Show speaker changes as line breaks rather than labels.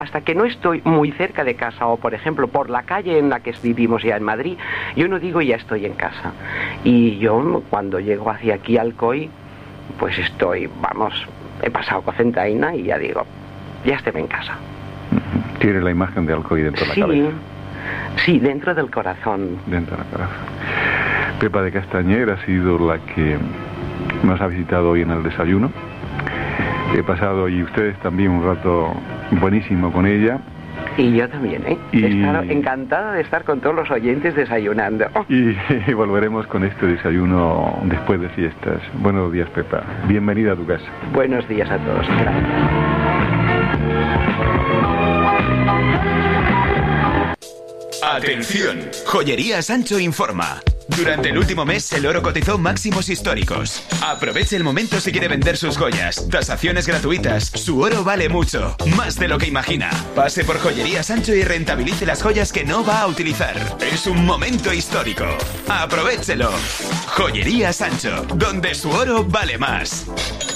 Hasta que no estoy muy cerca de casa o, por ejemplo, por la calle en la que vivimos ya en Madrid, yo no digo ya estoy en casa. Y yo cuando llego hacia aquí al COI, pues he pasado Cocentaina y ya digo, ya estoy en casa.
Tiene la imagen de Alcoy dentro de la cabeza.
Sí, dentro del corazón.
Dentro del corazón. Pepa de Castañer ha sido la que nos ha visitado hoy en el desayuno. He pasado, y ustedes también, un rato buenísimo con ella.
Y yo también, ¿eh? He estado encantada de estar con todos los oyentes desayunando.
Y volveremos con este desayuno después de fiestas. Buenos días, Pepa. Bienvenida a tu casa.
Buenos días a todos. Gracias.
Atención, Joyería Sancho informa. Durante el último mes, el oro cotizó máximos históricos. Aproveche el momento si quiere vender sus joyas. Tasaciones gratuitas. Su oro vale mucho, más de lo que imagina. Pase por Joyería Sancho y rentabilice las joyas que no va a utilizar. Es un momento histórico. Aprovéchelo. Joyería Sancho, donde su oro vale más.